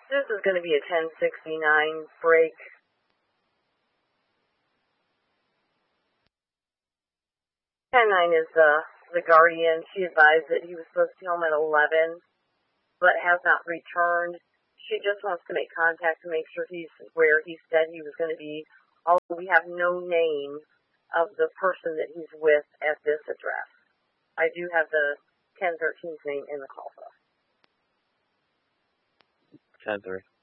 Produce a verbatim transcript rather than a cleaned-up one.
This is going to be a ten sixty-nine break. ten nine is the, the guardian. She advised that he was supposed to be home at eleven, but has not returned. She just wants to make contact to make sure he's where he said he was going to be. Although we have no name of the person that he's with at this address. I do have the ten thirteen's name in the call phone. ten three.